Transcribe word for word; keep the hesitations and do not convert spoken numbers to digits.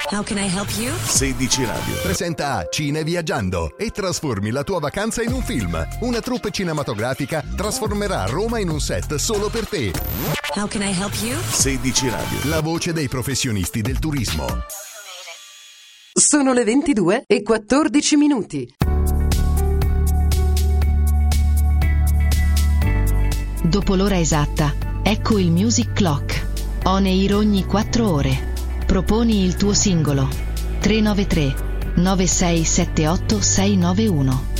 How can I help you? sedici Radio presenta Cine Viaggiando e trasformi la tua vacanza in un film. Una troupe cinematografica trasformerà Roma in un set solo per te. How can I help you? sedici Radio, la voce dei professionisti del turismo. Sono le ventidue e quattordici minuti. Dopo l'ora esatta, ecco il Music Clock. On air ogni quattro ore. Proponi il tuo singolo. tre nove tre nove sei sette otto sei nove uno.